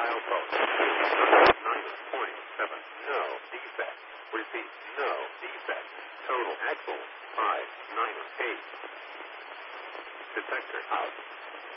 milepost. 9.7. No defect. Repeat, no defect. Total axle, 598. Detector out.